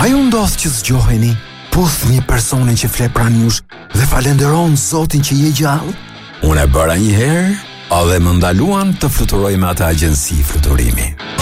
A ju ndodh që zgjoheni, puthni personin që flet pranë jush dhe falenderoni Zotin që je gjallë? Unë e bëra një herë, edhe më ndaluan të fluturoj me atë agjenci fluturimi.